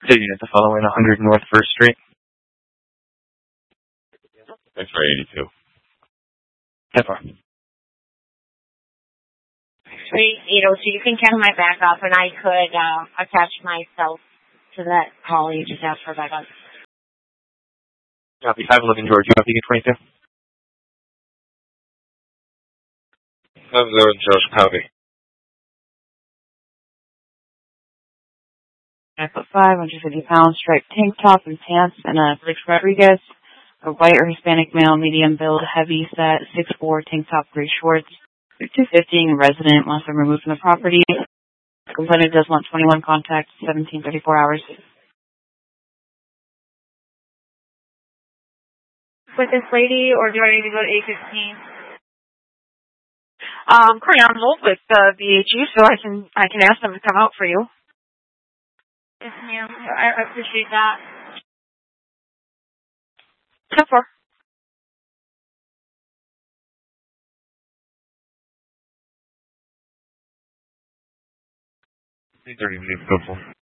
2 units to follow in 100 North 1st Street. X-ray 82. 10-4. 3802, you can count my backup, and I could attach myself to that call you just asked for backup. Copy. 511 George, you copy 22? 70 George, copy. I put 150 pounds, striped tank top and pants, and a Felix Rodriguez, a white or Hispanic male, medium build, heavy set, 6'4", tank top, gray shorts. 250, resident, wants them removed from the property. Complainant does want 21 contacts, 17-34 hours. With this lady, or do I need to go to 815? Currently on hold with BHU, so I can ask them to come out for you. Yes, ma'am. I appreciate that. 10-4. 330, go for.